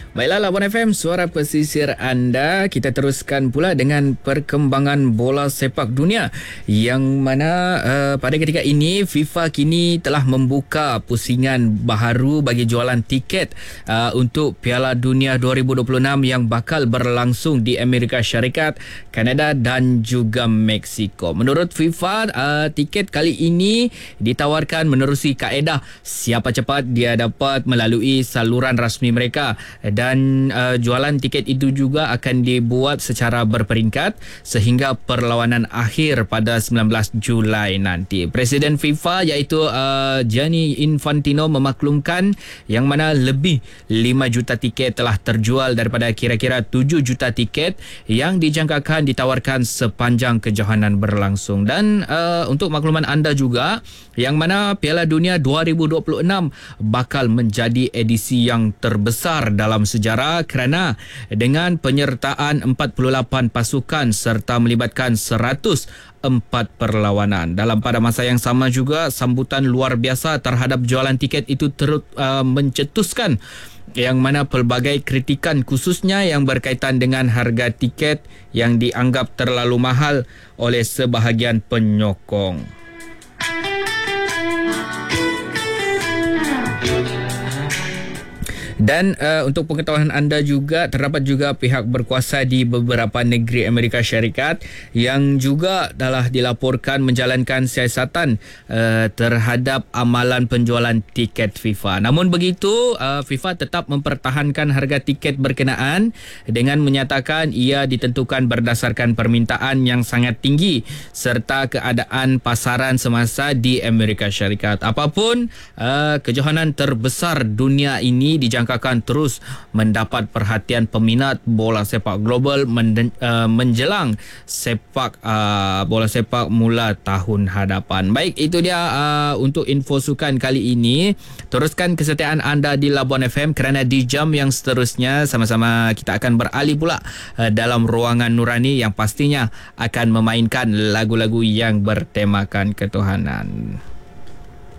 Baiklah, Labuan FM, suara pesisir anda. Kita teruskan pula dengan perkembangan bola sepak dunia yang mana pada ketika ini FIFA kini telah membuka pusingan baharu bagi jualan tiket untuk Piala Dunia 2026 yang bakal berlangsung di Amerika Syarikat, Kanada dan juga Mexico. Menurut FIFA, tiket kali ini ditawarkan menerusi kaedah siapa cepat dia dapat melalui saluran rasmi mereka. Dan jualan tiket itu juga akan dibuat secara berperingkat sehingga perlawanan akhir pada 19 Julai nanti. Presiden FIFA iaitu Gianni Infantino memaklumkan yang mana lebih 5 juta tiket telah terjual daripada kira-kira 7 juta tiket yang dijangkakan ditawarkan sepanjang kejohanan berlangsung. Dan untuk makluman anda juga, yang mana Piala Dunia 2026 bakal menjadi edisi yang terbesar dalam sejarah kerana dengan penyertaan 48 pasukan serta melibatkan 104 perlawanan. Dalam pada masa yang sama juga, sambutan luar biasa terhadap jualan tiket itu turut mencetuskan yang mana pelbagai kritikan khususnya yang berkaitan dengan harga tiket yang dianggap terlalu mahal oleh sebahagian penyokong. Dan untuk pengetahuan anda juga, terdapat juga pihak berkuasa di beberapa negeri Amerika Syarikat yang juga telah dilaporkan menjalankan siasatan terhadap amalan penjualan tiket FIFA. Namun begitu, FIFA tetap mempertahankan harga tiket berkenaan dengan menyatakan ia ditentukan berdasarkan permintaan yang sangat tinggi serta keadaan pasaran semasa di Amerika Syarikat. Apapun, kejohanan terbesar dunia ini dijangka akan terus mendapat perhatian peminat bola sepak global menjelang bola sepak mula tahun hadapan. Baik, itu dia untuk info sukan kali ini. Teruskan kesetiaan anda di Labuan FM kerana di jam yang seterusnya sama-sama kita akan beralih pula dalam ruangan nurani yang pastinya akan memainkan lagu-lagu yang bertemakan ketuhanan.